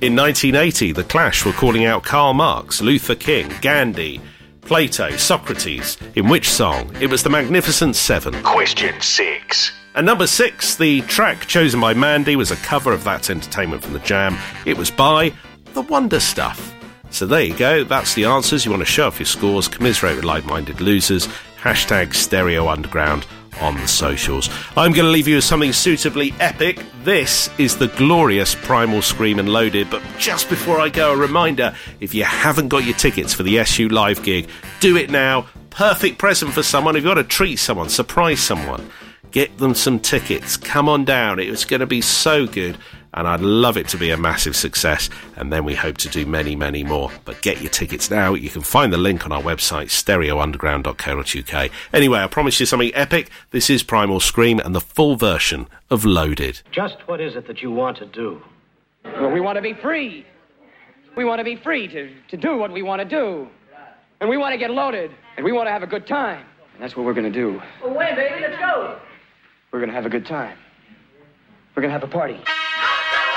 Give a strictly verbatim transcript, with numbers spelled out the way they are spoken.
In nineteen eighty, The Clash were calling out Karl Marx, Luther King, Gandhi, Plato, Socrates. In which song? It was The Magnificent Seven. Question six. And number six, the track chosen by Mandy was a cover of That's Entertainment from the Jam. It was by The Wonder Stuff. So there you go, that's the answers. You want to show off your scores, commiserate with like-minded losers, hashtag Stereo Underground on the socials. I'm going to leave you with something suitably epic. This is the glorious Primal Scream and Loaded, but just before I go, a reminder, if you haven't got your tickets for the S U Live gig, do it now. Perfect present for someone. If you've got to treat someone, surprise someone, get them some tickets. Come on down. It's going to be so good, and I'd love it to be a massive success, and then we hope to do many, many more. But get your tickets now. You can find the link on our website, stereo underground dot co dot uk. Anyway, I promise you something epic. This is Primal Scream and the full version of Loaded. Just what is it that you want to do? Well, we want to be free. We want to be free to, to do what we want to do. And we want to get loaded. And we want to have a good time. And that's what we're going to do. Well, wait, baby, let's go. We're going to have a good time. We're going to have a party.